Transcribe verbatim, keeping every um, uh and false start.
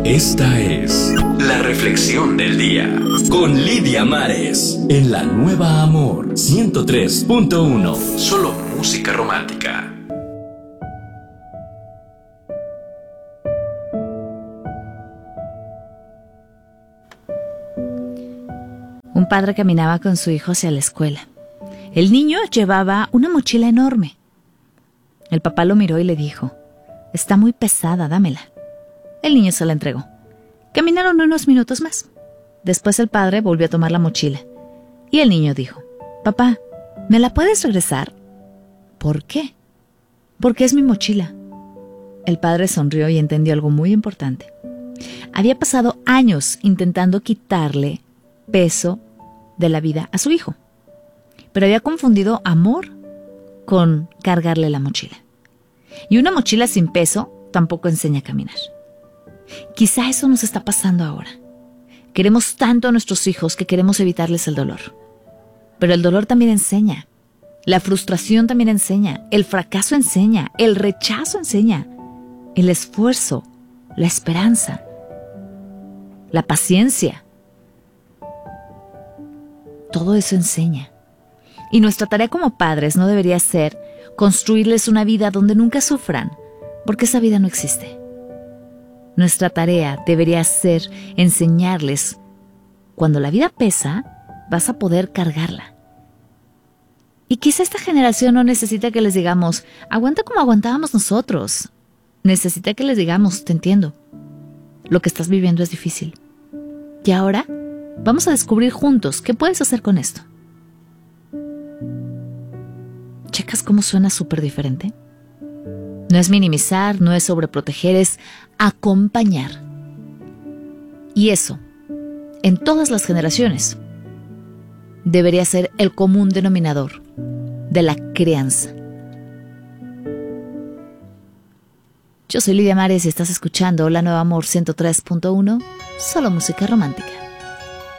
Esta es la reflexión del día con Lidia Mares en la Nueva Amor ciento tres punto uno. Solo música romántica. Un padre caminaba con su hijo hacia la escuela. El niño llevaba una mochila enorme. El papá lo miró y le dijo: «Está muy pesada, dámela». El niño se la entregó. Caminaron unos minutos más. Después el padre volvió a tomar la mochila. Y el niño dijo: «Papá, ¿me la puedes regresar?» «¿Por qué?» «Porque es mi mochila». El padre sonrió y entendió algo muy importante. Había pasado años intentando quitarle peso de la vida a su hijo, pero había confundido amor con cargarle la mochila. Y una mochila sin peso tampoco enseña a caminar. Quizá eso nos está pasando ahora. Queremos tanto a nuestros hijos que queremos evitarles el dolor. Pero el dolor también enseña. La frustración también enseña. El fracaso enseña. El rechazo enseña. El esfuerzo, la esperanza, la paciencia. Todo eso enseña. Y nuestra tarea como padres no debería ser construirles una vida donde nunca sufran, porque esa vida no existe. Nuestra tarea debería ser enseñarles: cuando la vida pesa, vas a poder cargarla. Y quizá esta generación no necesita que les digamos: aguanta como aguantábamos nosotros. Necesita que les digamos: te entiendo, lo que estás viviendo es difícil. Y ahora vamos a descubrir juntos qué puedes hacer con esto. ¿Checas cómo suena súper diferente? No es minimizar, no es sobreproteger, es acompañar. Y eso, en todas las generaciones, debería ser el común denominador de la crianza. Yo soy Lidia Mares y estás escuchando La Nueva Amor ciento tres punto uno, solo música romántica.